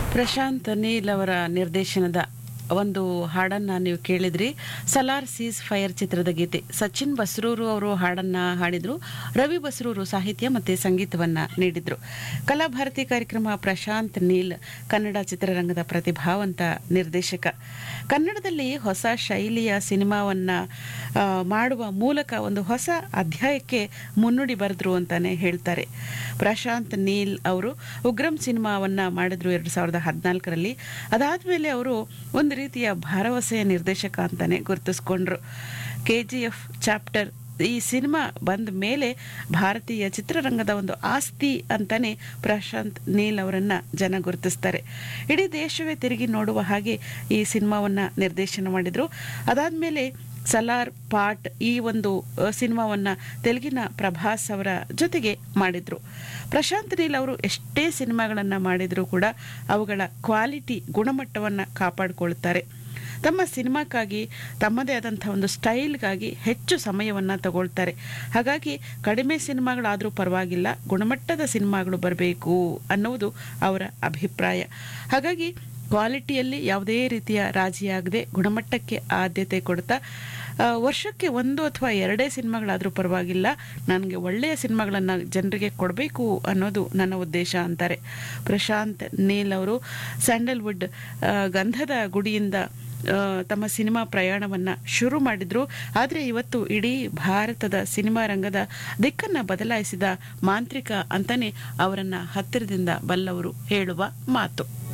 ಪ್ರಶಾಂತ್ ನೀಲ್ ಅವರ ನಿರ್ದೇಶನದ ಒಂದು ಹಾಡನ್ನ ನೀವು ಕೇಳಿದ್ರಿ. ಸಲಾರ್ ಸೀಸ್ ಫೈರ್ ಚಿತ್ರದ ಗೀತೆ. ಸಚಿನ್ ಬಸ್ರೂರು ಅವರು ಹಾಡನ್ನ ಹಾಡಿದ್ರು. ರವಿ ಬಸ್ರೂರು ಸಾಹಿತ್ಯ ಮತ್ತೆ ಸಂಗೀತವನ್ನ ನೀಡಿದ್ರು. ಕಲಾಭಾರತಿ ಕಾರ್ಯಕ್ರಮ. ಪ್ರಶಾಂತ್ ನೀಲ್ ಕನ್ನಡ ಚಿತ್ರರಂಗದ ಪ್ರತಿಭಾವಂತ ನಿರ್ದೇಶಕ. ಕನ್ನಡದಲ್ಲಿ ಹೊಸ ಶೈಲಿಯ ಸಿನಿಮಾವನ್ನ ಮಾಡುವ ಮೂಲಕ ಒಂದು ಹೊಸ ಅಧ್ಯಾಯಕ್ಕೆ ಮುನ್ನುಡಿ ಬರೆದ್ರು ಅಂತಾನೆ ಹೇಳ್ತಾರೆ. ಪ್ರಶಾಂತ್ ನೀಲ್ ಅವರು ಉಗ್ರಂ ಸಿನಿಮಾವನ್ನ ಮಾಡಿದ್ರು 2014ರಲ್ಲಿ. ಅದಾದ್ಮೇಲೆ ಅವರು ಒಂದು ರೀತಿಯ ಭರವಸೆಯ ನಿರ್ದೇಶಕ ಅಂತಾನೆ ಗುರುತಿಸ್ಕೊಂಡ್ರು. KGF ಚಾಪ್ಟರ್ ಈ ಸಿನಿಮಾ ಬಂದ ಮೇಲೆ ಭಾರತೀಯ ಚಿತ್ರರಂಗದ ಒಂದು ಆಸ್ತಿ ಅಂತಾನೆ ಪ್ರಶಾಂತ್ ನೀಲ್ ಅವರನ್ನ ಜನ ಗುರುತಿಸ್ತಾರೆ. ಇಡೀ ದೇಶವೇ ತಿರುಗಿ ನೋಡುವ ಹಾಗೆ ಈ ಸಿನಿಮಾವನ್ನ ನಿರ್ದೇಶನ ಮಾಡಿದ್ರು. ಅದಾದ್ಮೇಲೆ ಸಲಾರ್ ಪಾಟ್ ಈ ಒಂದು ಸಿನಿಮಾವನ್ನ ತೆಲುಗಿನ ಪ್ರಭಾಸ್ ಅವರ ಜೊತೆಗೆ ಮಾಡಿದ್ರು. ಪ್ರಶಾಂತ್ ನೀಲ್ ಅವರು ಎಷ್ಟೇ ಸಿನಿಮಾಗಳನ್ನ ಮಾಡಿದ್ರು ಕೂಡ ಅವುಗಳ ಕ್ವಾಲಿಟಿ ಗುಣಮಟ್ಟವನ್ನ ಕಾಪಾಡಿಕೊಳ್ತಾರೆ. ತಮ್ಮ ಸಿನಿಮಾಕ್ಕಾಗಿ ತಮ್ಮದೇ ಆದಂತಹ ಒಂದು ಸ್ಟೈಲ್ಗಾಗಿ ಹೆಚ್ಚು ಸಮಯವನ್ನ ತಗೊಳ್ತಾರೆ. ಹಾಗಾಗಿ ಕಡಿಮೆ ಸಿನಿಮಾಗಳಾದರೂ ಪರವಾಗಿಲ್ಲ, ಗುಣಮಟ್ಟದ ಸಿನಿಮಾಗಳು ಬರಬೇಕು ಅನ್ನುವುದು ಅವರ ಅಭಿಪ್ರಾಯ. ಹಾಗಾಗಿ ಕ್ವಾಲಿಟಿಯಲ್ಲಿ ಯಾವುದೇ ರೀತಿಯ ರಾಜಿಯಾಗದೆ ಗುಣಮಟ್ಟಕ್ಕೆ ಆದ್ಯತೆ ಕೊಡ್ತಾ ವರ್ಷಕ್ಕೆ 1 ಅಥವಾ 2 ಸಿನಿಮಾಗಳಾದರೂ ಪರವಾಗಿಲ್ಲ, ನನಗೆ ಒಳ್ಳೆಯ ಸಿನಿಮಾಗಳನ್ನು ಜನರಿಗೆ ಕೊಡಬೇಕು ಅನ್ನೋದು ನನ್ನ ಉದ್ದೇಶ ಅಂತಾರೆ. ಪ್ರಶಾಂತ್ ನೀಲ್ ಅವರು ಸ್ಯಾಂಡಲ್ವುಡ್ ಗಂಧದ ಗುಡಿಯಿಂದ ತಮ್ಮ ಸಿನಿಮಾ ಪ್ರಯಾಣವನ್ನ ಶುರು ಮಾಡಿದ್ರು. ಆದರೆ ಇವತ್ತು ಇಡೀ ಭಾರತದ ಸಿನಿಮಾ ರಂಗದ ದಿಕ್ಕನ್ನ ಬದಲಾಯಿಸಿದ ಮಾಂತ್ರಿಕ ಅಂತಾನೆ ಅವರನ್ನ ಹತ್ತಿರದಿಂದ ಬಲ್ಲವರು ಹೇಳುವ ಮಾತು.